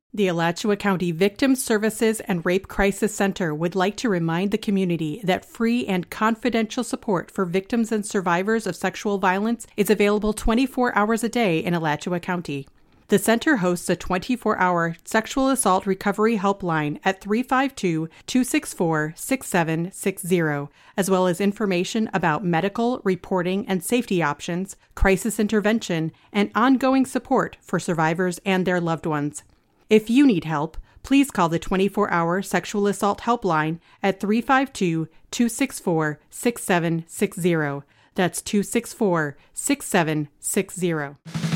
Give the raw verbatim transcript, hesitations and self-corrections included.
The Alachua County Victim Services and Rape Crisis Center would like to remind the community that free and confidential support for victims and survivors of sexual violence is available twenty-four hours a day in Alachua County. The center hosts a twenty-four hour sexual assault recovery helpline at three five two, two six four, six seven six zero, as well as information about medical, reporting, and safety options, crisis intervention, and ongoing support for survivors and their loved ones. If you need help, please call the twenty-four hour Sexual Assault Helpline at three five two, two six four, six seven six zero. That's two six four, six seven six zero.